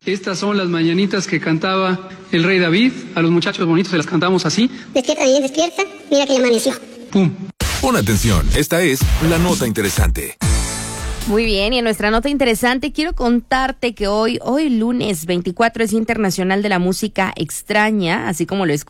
Estas son las mañanitas que cantaba el rey David. A los muchachos bonitos se las cantamos así. Despierta, bien, despierta. Mira que ya amaneció. ¡Pum! Pon atención, esta es la nota interesante. Muy bien, y en nuestra nota interesante quiero contarte que hoy lunes 24 es Internacional de la Música Extraña, así como lo